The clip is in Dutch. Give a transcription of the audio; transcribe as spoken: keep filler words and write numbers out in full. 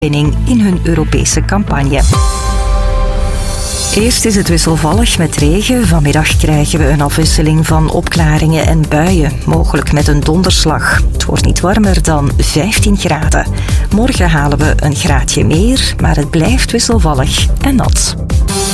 in hun Europese campagne. Eerst is het wisselvallig met regen. Vanmiddag krijgen we een afwisseling van opklaringen en buien, mogelijk met een donderslag. Het wordt niet warmer dan vijftien graden. Morgen halen we een graadje meer, maar het blijft wisselvallig en nat.